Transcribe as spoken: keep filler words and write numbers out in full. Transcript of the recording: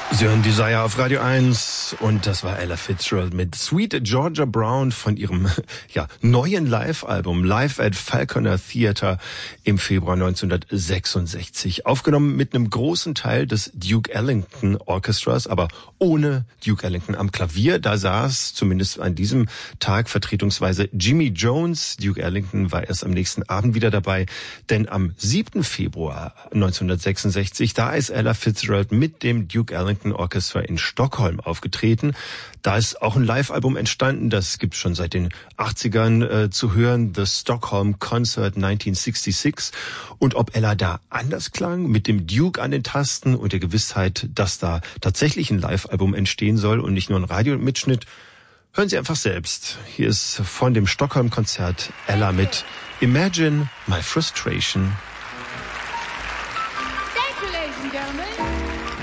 Sie hören Desire auf Radio eins und das war Ella Fitzgerald mit Sweet Georgia Brown von ihrem ja, neuen Live-Album Live at Falconer Theatre im Februar neunzehnhundertsechsundsechzig. Aufgenommen mit einem großen Teil des Duke Ellington Orchestras, aber ohne Duke Ellington am Klavier. Da saß zumindest an diesem Tag vertretungsweise Jimmy Jones. Duke Ellington war erst am nächsten Abend wieder dabei, denn am siebten Februar neunzehnhundertsechsundsechzig, da ist Ella Fitzgerald mit dem Duke Ellington Orchestra in Stockholm aufgetreten. Da ist auch ein Live-Album entstanden, das gibt's schon seit den achtzigern äh, zu hören, The Stockholm Concert neunzehnhundertsechsundsechzig. Und ob Ella da anders klang, mit dem Duke an den Tasten und der Gewissheit, dass da tatsächlich ein Live-Album entstehen soll und nicht nur ein Radiomitschnitt, hören Sie einfach selbst. Hier ist von dem Stockholm-Konzert Ella mit Imagine My Frustration. Thank you, ladies and gentlemen.